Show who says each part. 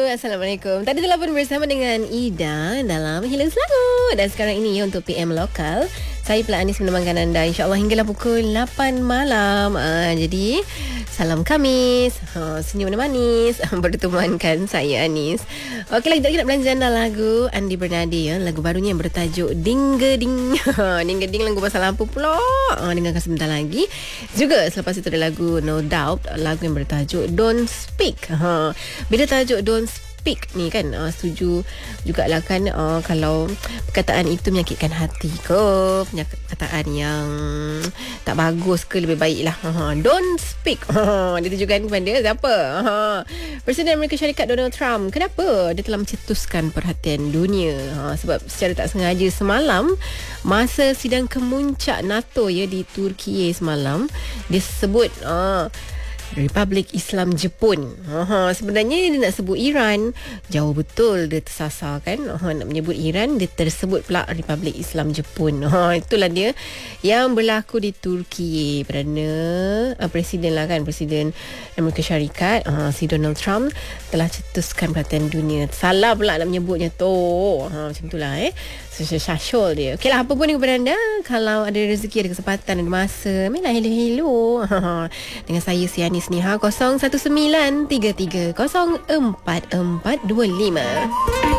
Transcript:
Speaker 1: Assalamualaikum. Tadi telefon bersama dengan Ida dalam Hello Selangor. Dan sekarang ini untuk PM Lokal, saya Pula Anis menemangkan anda insyaAllah hinggalah pukul 8 malam. Jadi salam Khamis, senyum manis bertemankan saya Anis. Okey, lagi kita nak belanja anda lagu Andi Bernadi ya, lagu barunya yang bertajuk Ding-Geding. Ding-Geding lagu pasal lampu pula. Dengarkan sebentar lagi. Juga selepas itu ada lagu No Doubt, lagu yang bertajuk Don't Speak. Bila tajuk Don't Speak ni kan, setuju jugalah kan, kalau perkataan itu menyakitkan hati ke, perkataan yang tak bagus ke, lebih baiklah don't speak. Ditujukan kepada siapa? Presiden Amerika Syarikat Donald Trump. Kenapa dia telah mencetuskan perhatian dunia? Sebab secara tak sengaja semalam masa sidang kemuncak NATO ya di Turki semalam, dia sebut Republik Islam Jepun. Sebenarnya dia nak sebut Iran. Jauh betul dia tersasar kan. Nak menyebut Iran, dia tersebut pula Republik Islam Jepun. Itulah dia yang berlaku di Turki. Perdana Presiden lah kan, Presiden Amerika Syarikat, si Donald Trump telah cetuskan perhatian dunia. Salah pula nak menyebutnya tu. Macam itulah Syashol dia. Okey lah, apa pun kepada anda, kalau ada rezeki, ada kesempatan, ada masa, mainlah hello dengan saya si Anis ni 0193304425.